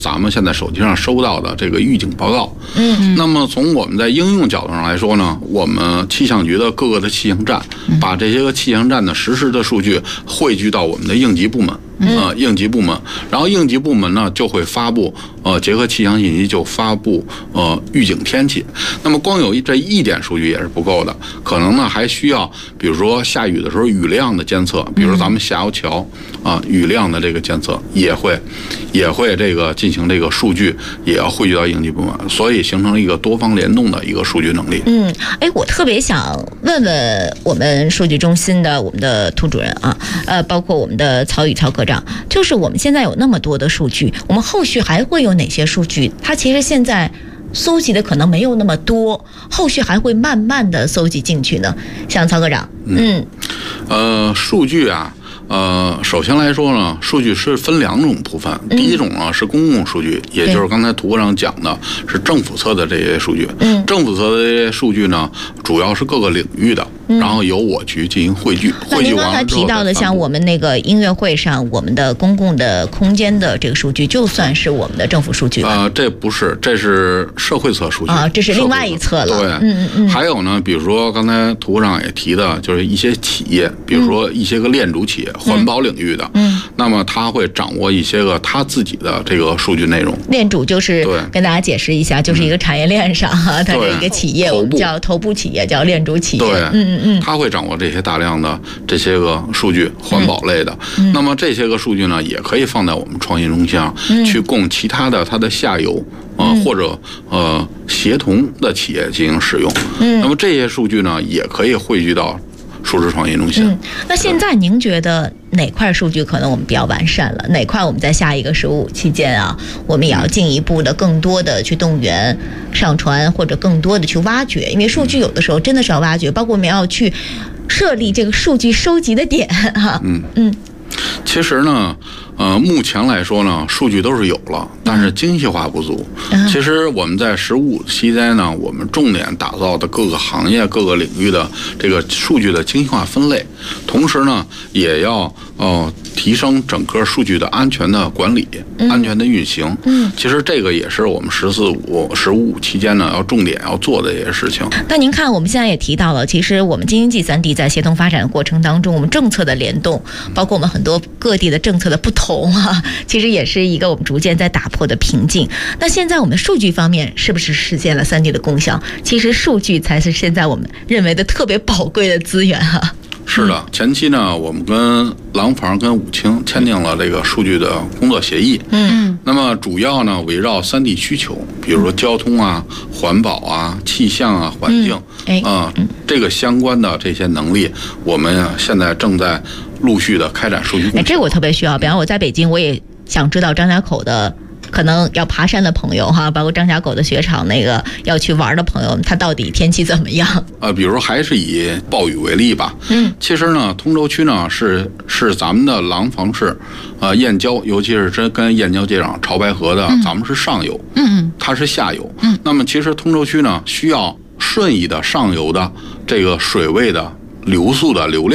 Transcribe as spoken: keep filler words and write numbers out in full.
咱们现在手机上收到的这个预警报告。 嗯， 那么从我们在应用角度上来说呢，我们气象局的各个的气象站，把这些个气象站的实时的数据汇聚到我们的应急部门。呃，应急部门，然后应急部门呢就会发布，呃，结合气象信息就发布呃预警天气。那么光有这一点数据也是不够的，可能呢还需要，比如说下雨的时候雨量的监测，比如咱们下游桥啊、呃、雨量的这个监测也会也会这个进行这个数据也要汇聚到应急部门，所以形成了一个多方联动的一个数据能力。 嗯，哎，我特别想问问我们数据中心的我们的涂主任啊，呃，包括我们的曹宇曹科长。就是我们现在有那么多的数据，我们后续还会有哪些数据？它其实现在搜集的可能没有那么多，后续还会慢慢的搜集进去呢。像曹科长，嗯， 呃，数据啊。呃，首先来说呢，数据是分两种部分。第一种呢是公共数据，也就是刚才图上讲的，是政府侧的这些数据。嗯，政府侧的这些数据呢，主要是各个领域的，然后由我局进行汇聚。 那您刚才提到的，像我们那个音乐会上，我们的公共的空间的这个数据，就算是我们的政府数据了。 呃，这不是，这是社会侧数据啊，这是另外一侧了。 对， 嗯嗯嗯。 还有呢，比如说刚才图上也提的，就是一些企业，比如说一些个链主企业。环保领域的，嗯，那么他会掌握一些个他自己的这个数据内容。 链主就是跟大家解释一下，就是一个产业链上哈，它的一个企业，我们叫头部企业，叫链主企业。 对， 嗯嗯嗯， 他会掌握这些大量的这些个数据，环保类的。嗯、那么这些个数据呢，也可以放在我们创新中心上，嗯、去供其他的它的下游啊、呃嗯、或者呃协同的企业进行使用。嗯，那么这些数据呢，也可以汇聚到数字创新中心。 嗯，那现在您觉得哪块数据可能我们比较完善了？哪块我们在下一个十五期间啊，我们也要进一步的、更多的去动员、上传，或者更多的去挖掘？因为数据有的时候真的是要挖掘，包括我们要去设立这个数据收集的点哈。嗯嗯。 其实呢，呃，目前来说呢，数据都是有了，但是精细化不足。嗯、其实我们在十五期间呢，我们重点打造的各个行业、各个领域的这个数据的精细化分类，同时呢，也要呃提升整个数据的安全的管理、嗯、安全的运行。嗯，其实这个也是我们十四五、十五期间呢要重点要做的一些事情。 那您看，我们现在也提到了，其实我们京津冀三地在协同发展的过程当中，我们政策的联动，包括我们很多各地的政策的不同啊，其实也是一个我们逐渐在打破的瓶颈。那现在我们数据方面是不是实现了三地的共享？其实数据才是现在我们认为的特别宝贵的资源啊。 是的，前期呢，我们跟廊坊、跟武清签订了这个数据的工作协议。嗯，那么主要呢围绕三地需求，比如说交通啊、环保啊、气象啊、环境啊、嗯呃、这个相关的这些能力，我们现在正在陆续的开展数据共享。 哎，这个我特别需要。比方我在北京，我也想知道张家口的。可能要爬山的朋友哈，包括张家口的雪场那个要去玩的朋友，他到底天气怎么样？ 呃，比如还是以暴雨为例吧。嗯，其实呢，通州区呢是是咱们的廊坊市，呃，燕郊，尤其是真跟燕郊接壤潮白河的，嗯、咱们是上游，嗯嗯，它是下游。嗯，那么其实通州区呢需要顺义的上游的这个水位的流速的流量。